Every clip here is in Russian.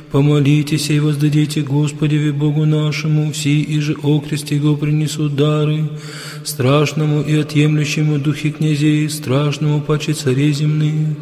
Помолитесь и воздадите Господеве Богу нашему, все и же окрест Его принесут дары, страшному и отъемлющему духи князей, страшному паче царей земных.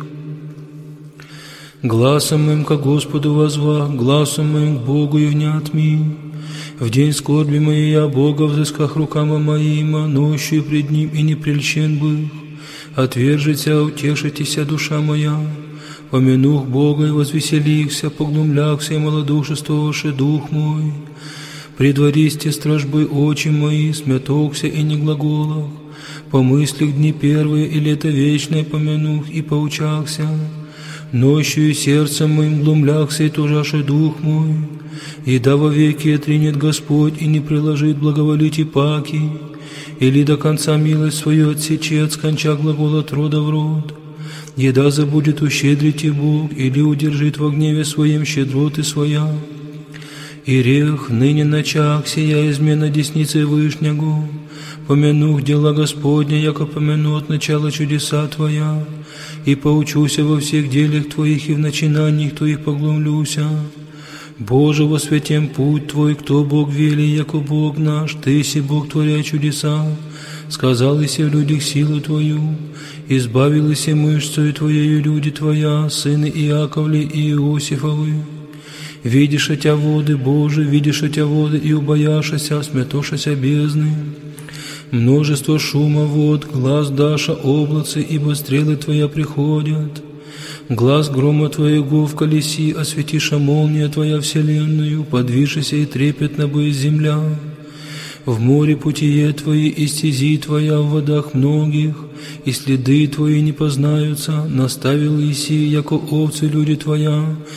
Гласом моим ко Господу воззвах, гласом моим к Богу и внят ми. В день скорби моей я Бога взысках рукама моима, нощью пред Ним и не прельщен был. Отвержися, утешитеся, душа моя. Помянух Бога и возвеселихся, поглумлякся и малодушествовавши дух мой. Предвористе стражбы очи мои, смятокся и не глаголах. Помыслих дни первые и лето вечное помянух и поучахся. Нощью и сердцем моим глумлякся и тужаше дух мой. И да вовеки отринет Господь и не приложит благоволить и паки, или до конца милость свою отсечет, сконча глагол от рода в род. Еда забудет ущедрить и Бог, или удержит во гневе своем щедроты своя. И рех ныне начах, сия измена десницы Вышнего. Помянух дела Господня, яко помяну от начала чудеса Твоя, и поучуся во всех делах Твоих, и в начинаниях Твоих поглумлюся. Боже, во святем путь Твой, кто Бог вели, яко Бог наш, Ты си Бог, творя чудеса. Сказал иси в людях силу Твою, избавил иси мышцею Твоею люди Твоя, сыны Иаковли и Иосифовы. Видишь отя воды, Боже, видишь отя воды, и убояшася, смятошася бездны. Множество шума вод, глаз даша облацы, ибо стрелы Твоя приходят. Глаз грома Твоего в колеси, осветиша молния Твоя вселенную, подвижися и трепетно будет земля. В море путие Твои и стези Твоя в водах многих, и следы Твои не познаются, наставил Иси, яко овцы люди Твоя,